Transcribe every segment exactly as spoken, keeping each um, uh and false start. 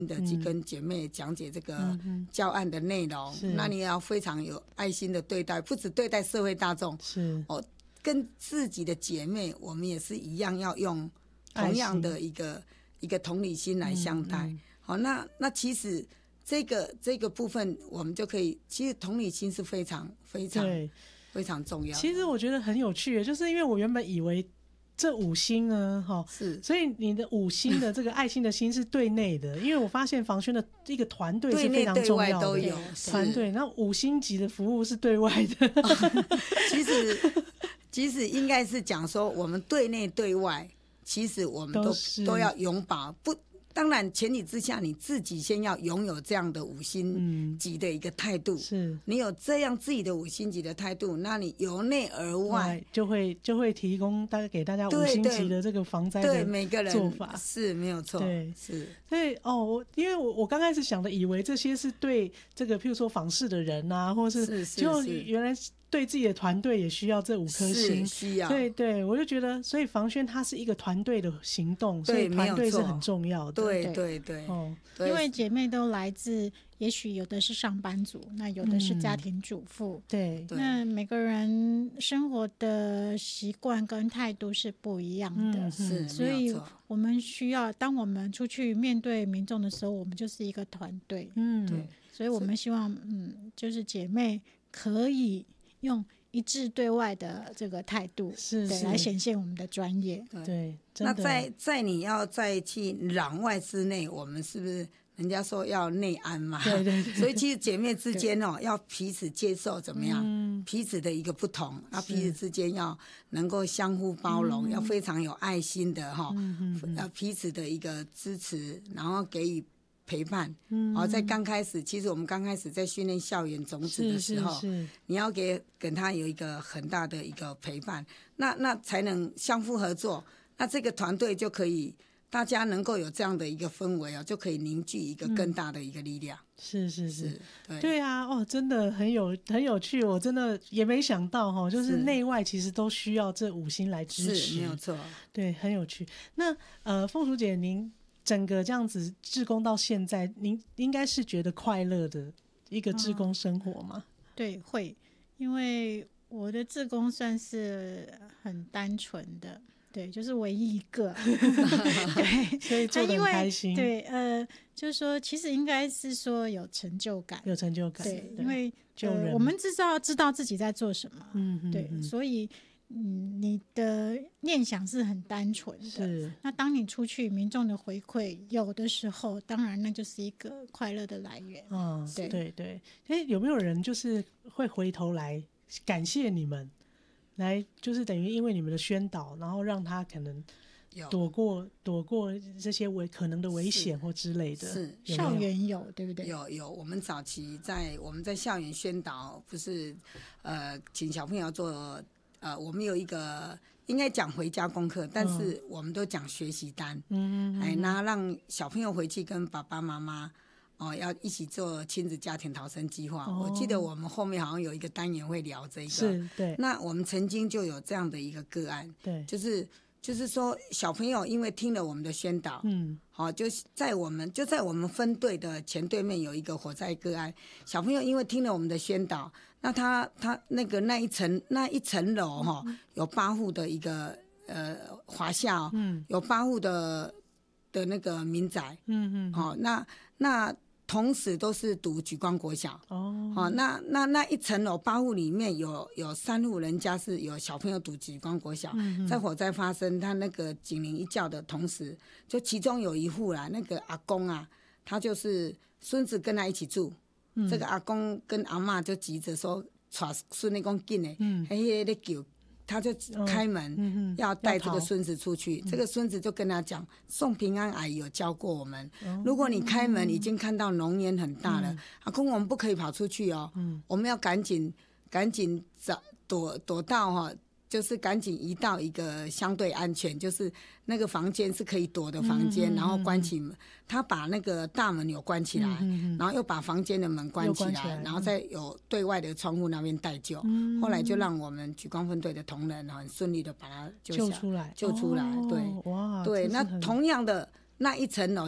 的去跟姐妹讲解这个教案的内容， 嗯、 那你也要非常有爱心的对待，不只对待社会大众， 是哦，跟自己的姐妹，我们也是一样要用同样的一个一个同理心来相待。嗯嗯好，那那其实这个这个部分，我们就可以，其实同理心是非常非常非常重要的。 其实我觉得很有趣，就是因为我原本以为这五星呢，哈，是，所以你的五星的这个爱心的心是对内的，因为我发现房宣的一个团队是非常重要的， 对内对外都有团队。那五星级的服务是对外的， 其实其实应该是讲说，我们对内对外，其实我们都都, 都要永保不。当然前提之下你自己先要拥有这样的五星级的一个态度、嗯、是你有这样自己的五星级的态度，那你由内而外就会就会提供大概给大家五星级的这个防灾的做法， 对每个人是没有错， 对是所以哦，因为我我刚开始想的以为这些是对这个譬如说访视的人啊，或是是是就原来对自己的团队也需要这五颗星， 需要。 对对，我就觉得，所以房宣它是一个团队的行动，所以团队是很重要的。 对对对， 哦，因为姐妹都来自，也许有的是上班族，那有的是家庭主妇， 嗯、对， 那每个人生活的习惯跟态度是不一样的， 嗯、是， 所以我们需要，当我们出去面对民众的时候，我们就是一个团队， 嗯， 对，所以我们希望，嗯，就是姐妹可以用一致对外的这个态度， 是对来显现我们的专业。 对，对那在在你要再去攘外之内，我们是不是人家说要内安嘛？ 对对对。 所以其实姐妹之间哦，要彼此接受怎么样？嗯、彼此的一个不同，啊，彼此之间要能够相互包容，要非常有爱心的哈，嗯嗯、要彼此的一个支持，然后给予陪伴，嗯，哦，在刚开始，其实我们刚开始在训练校园种子的时候， 是是是你要给跟他有一个很大的一个陪伴，那那才能相互合作，那这个团队就可以，大家能够有这样的一个氛围哦，就可以凝聚一个更大的一个力量。嗯、 是是是， 是对对啊，哦，真的很有很有趣，我真的也没想到哈，就是内外其实都需要这五星来支持， 是没有错， 对，很有趣。那呃，凤淑姐您。整个这样子志工到现在，您应该是觉得快乐的一个志工生活吗？ 嗯、对，会，因为我的志工算是很单纯的，对，就是唯一一个，对， 所以做得很开心。 对，呃，就是说，其实应该是说有成就感， 有成就感， 对，因为呃，我们至少知道自己在做什么， 嗯嗯， 对，所以。嗯，你的念想是很单纯的， 是。 那当你出去，民众的回馈有的时候，当然那就是一个快乐的来源。 嗯，对对对。哎，有没有人就是会回头来感谢你们，来就是等于因为你们的宣导，然后让他可能躲过躲过这些危可能的危险或之类的？ 是， 是校园有对不对？ 有有，我们早期在我们在校园宣导，不是呃，请小朋友做。呃，我们有一个应该讲回家功课，但是我们都讲学习单，嗯嗯，哎，那让小朋友回去跟爸爸妈妈哦，要一起做亲子家庭逃生计划。哦、我记得我们后面好像有一个单元会聊这个， 是，对。 那我们曾经就有这样的一个个案， 对， 就是就是说小朋友因为听了我们的宣导，嗯，好、哦，就在我们就在我们分队的前对面有一个火灾个案，小朋友因为听了我们的宣导。那他他那个那一层那一层楼哈、哦，有八户的一个呃华夏、哦，嗯，有八户的的那个民宅，嗯嗯，好、哦，那那同时都是读莒光国小，哦，好、哦，那那那一层楼八户里面有有三户人家是有小朋友读莒光国小，嗯、在火灾发生，他那个警铃一叫的同时，就其中有一户啦，那个阿公啊，他就是孙子跟他一起住。嗯、这个阿公跟阿嬷就急着说，带孙子讲紧的，嗯，黑黑的叫，他就开门、哦嗯、要带这个孙子出去。这个孙子就跟他讲，宋平安阿姨有教过我们，嗯、如果你开门已经看到浓烟很大了，嗯、阿公我们不可以跑出去哦，嗯、我们要赶紧赶紧找躲躲到哈、哦。就是赶紧移到一个相对安全，就是那个房间是可以躲的房间，嗯、然后关起门。他把那个大门有关起来，嗯、然后又把房间的门关起来，起来然后再有对外的窗户那边待救。嗯、后来就让我们莒光分队的同仁很顺利的把他救下救出来， 救出来。 哦、 对， 哇， 对，那同样的那一层楼就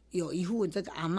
有一户这个阿嬷